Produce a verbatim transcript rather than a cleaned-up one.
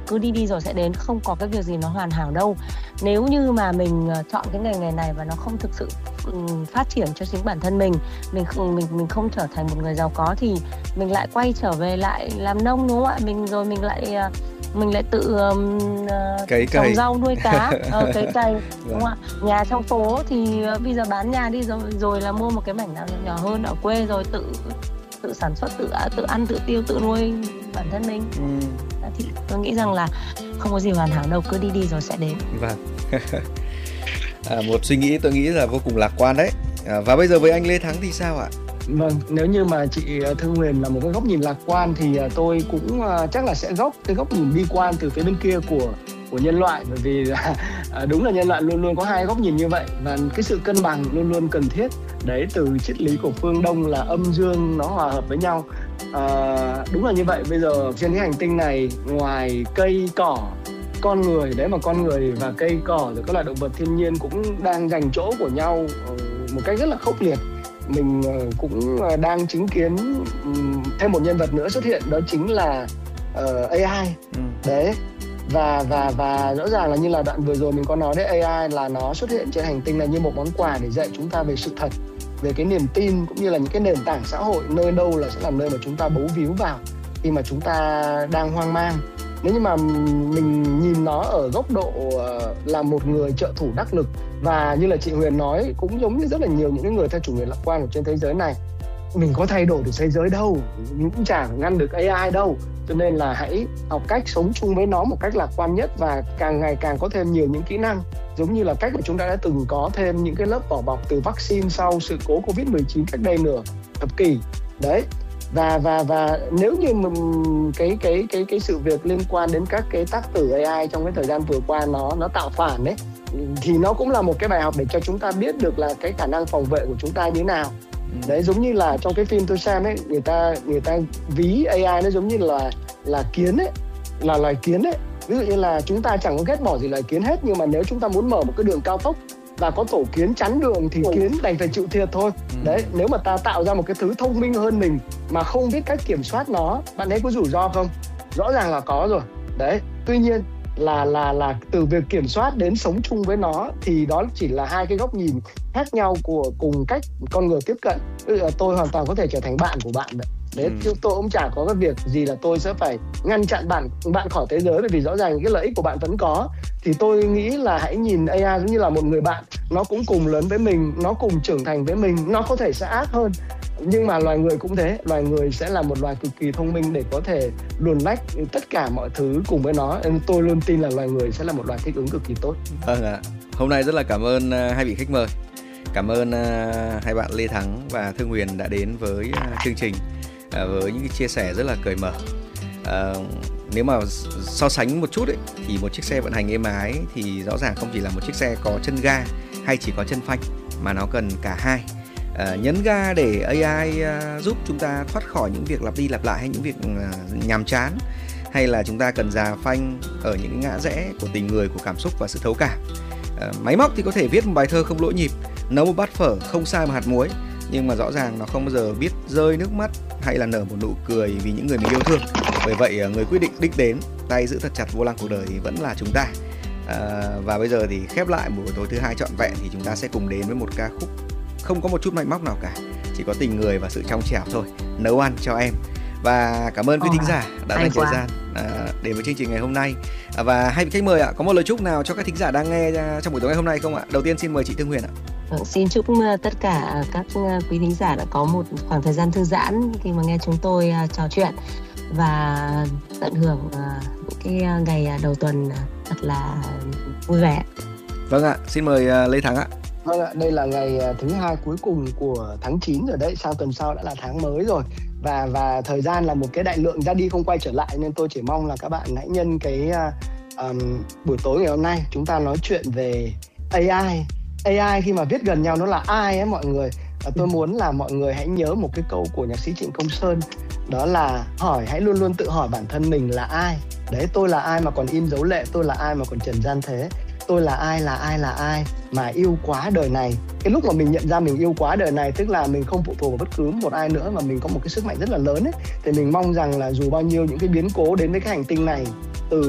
cứ đi đi rồi sẽ đến, không có cái việc gì nó hoàn hảo đâu. Nếu như mà mình chọn cái ngành nghề này và nó không thực sự um, phát triển cho chính bản thân mình, mình không mình mình không trở thành một người giàu có thì mình lại quay trở về lại làm nông, đúng không ạ? Mình rồi mình lại mình lại tự um, cấy trồng cày. rau nuôi cá, ờ, cấy cày, đúng không ạ? Nhà trong phố thì uh, bây giờ bán nhà đi rồi rồi là mua một cái mảnh nào nhỏ hơn ở quê rồi tự tự sản xuất, tự tự ăn, tự tiêu, tự nuôi bản thân mình. Ừ. Thì tôi nghĩ rằng là không có gì hoàn hảo đâu, cứ đi đi rồi sẽ đến. Vâng. à, một suy nghĩ tôi nghĩ là vô cùng lạc quan đấy. À, và bây giờ với anh Lê Thắng thì sao ạ? Vâng, nếu như mà chị Thư Huyền là một cái góc nhìn lạc quan thì tôi cũng chắc là sẽ góc cái góc nhìn bi quan từ phía bên kia của của nhân loại, bởi vì là đúng là nhân loại luôn luôn có hai góc nhìn như vậy, và cái sự cân bằng luôn luôn cần thiết. Đấy, từ triết lý của phương Đông là âm dương nó hòa hợp với nhau. À, đúng là như vậy. Bây giờ trên cái hành tinh này, ngoài cây cỏ, con người, đấy mà con người và cây cỏ rồi các loài động vật thiên nhiên cũng đang giành chỗ của nhau một cách rất là khốc liệt. Mình cũng đang chứng kiến thêm một nhân vật nữa xuất hiện, đó chính là uh, a i. Ừ. Đấy. Và và và rõ ràng là như là đoạn vừa rồi mình có nói đấy, a i là nó xuất hiện trên hành tinh này như một món quà để dạy chúng ta về sự thật, về cái niềm tin cũng như là những cái nền tảng xã hội, nơi đâu là sẽ là nơi mà chúng ta bấu víu vào khi mà chúng ta đang hoang mang. Nếu như mà mình nhìn nó ở góc độ là một người trợ thủ đắc lực, và như là chị Huyền nói, cũng giống như rất là nhiều những người theo chủ nghĩa lạc quan ở trên thế giới này, mình có thay đổi được thế giới đâu, cũng chẳng ngăn được a i đâu. Cho nên là hãy học cách sống chung với nó một cách lạc quan nhất, và càng ngày càng có thêm nhiều những kỹ năng, giống như là cách mà chúng ta đã từng có thêm những cái lớp vỏ bọc từ vaccine sau sự cố covid mười chín cách đây nửa thập kỷ. Đấy. Và và và nếu như mà cái cái cái cái sự việc liên quan đến các cái tác tử a i trong cái thời gian vừa qua nó nó tạo phản đấy, thì nó cũng là một cái bài học để cho chúng ta biết được là cái khả năng phòng vệ của chúng ta như thế nào. Đấy, giống như là trong cái phim tôi xem ấy, người ta người ta ví a i nó giống như là là kiến ấy, là loài kiến ấy. Ví dụ như là chúng ta chẳng có ghét bỏ gì loài kiến hết, nhưng mà nếu chúng ta muốn mở một cái đường cao tốc và có tổ kiến chắn đường thì kiến đành phải chịu thiệt thôi. Đấy, nếu mà ta tạo ra một cái thứ thông minh hơn mình mà không biết cách kiểm soát nó, bạn ấy có rủi ro không? Rõ ràng là có rồi. Đấy, tuy nhiên là là là từ việc kiểm soát đến sống chung với nó thì đó chỉ là hai cái góc nhìn khác nhau của cùng cách con người tiếp cận. Tôi hoàn toàn có thể trở thành bạn của bạn đấy. Đấy, chứ tôi cũng chả có cái việc gì là tôi sẽ phải ngăn chặn bạn bạn khỏi thế giới, bởi vì rõ ràng những cái lợi ích của bạn vẫn có. Thì tôi nghĩ là hãy nhìn a i giống như là một người bạn, nó cũng cùng lớn với mình, nó cùng trưởng thành với mình, nó có thể sẽ ác hơn, nhưng mà loài người cũng thế, loài người sẽ là một loài cực kỳ thông minh để có thể luồn lách tất cả mọi thứ cùng với nó. Tôi luôn tin là loài người sẽ là một loài thích ứng cực kỳ tốt. Vâng ạ. Hôm nay rất là cảm ơn uh, hai vị khách mời. Cảm ơn uh, hai bạn Lê Thắng và Thư Huyền đã đến với uh, chương trình uh, với những cái chia sẻ rất là cởi mở. Uh, nếu mà so sánh một chút ấy, thì một chiếc xe vận hành êm ái thì rõ ràng không chỉ là một chiếc xe có chân ga hay chỉ có chân phanh, mà nó cần cả hai. Uh, nhấn ga để a i uh, giúp chúng ta thoát khỏi những việc lặp đi lặp lại hay những việc uh, nhàm chán, hay là chúng ta cần già phanh ở những ngã rẽ của tình người, của cảm xúc và sự thấu cảm. Uh, máy móc thì có thể viết một bài thơ không lỗi nhịp, nấu một bát phở không sai một hạt muối, nhưng mà rõ ràng nó không bao giờ biết rơi nước mắt hay là nở một nụ cười vì những người mình yêu thương. Bởi vậy người quyết định đích đến, tay giữ thật chặt vô lăng cuộc đời thì vẫn là chúng ta. À, và bây giờ thì khép lại buổi tối thứ hai trọn vẹn thì chúng ta sẽ cùng đến với một ca khúc không có một chút máy móc nào cả, chỉ có tình người và sự trong trẻo thôi. Nấu ăn cho em. Và cảm ơn quý thính giả đã dành thời gian à, đến với chương trình ngày hôm nay. À, và hai vị khách mời ạ, có một lời chúc nào cho các thính giả đang nghe trong buổi tối ngày hôm nay không ạ? Đầu tiên xin mời chị Thư Huyền ạ. Xin chúc tất cả các quý thính giả đã có một khoảng thời gian thư giãn khi mà nghe chúng tôi trò chuyện và tận hưởng những cái ngày đầu tuần thật là vui vẻ. Vâng ạ, xin mời Lê Thắng ạ. Vâng ạ, đây là ngày thứ hai cuối cùng của tháng chín rồi đấy, sau tuần sau đã là tháng mới rồi. Và và thời gian là một cái đại lượng ra đi không quay trở lại, nên tôi chỉ mong là các bạn hãy nhân cái um, buổi tối ngày hôm nay chúng ta nói chuyện về a i. a i khi mà viết gần nhau nó là ai ấy mọi người. Và tôi muốn là mọi người hãy nhớ một cái câu của nhạc sĩ Trịnh Công Sơn, đó là hỏi hãy luôn luôn tự hỏi bản thân mình là ai. Đấy, tôi là ai mà còn in dấu lệ, tôi là ai mà còn trần gian thế, tôi là ai là ai là ai mà yêu quá đời này. Cái lúc mà mình nhận ra mình yêu quá đời này, tức là mình không phụ thuộc vào bất cứ một ai nữa, mà mình có một cái sức mạnh rất là lớn ấy, thì mình mong rằng là dù bao nhiêu những cái biến cố đến với cái hành tinh này, từ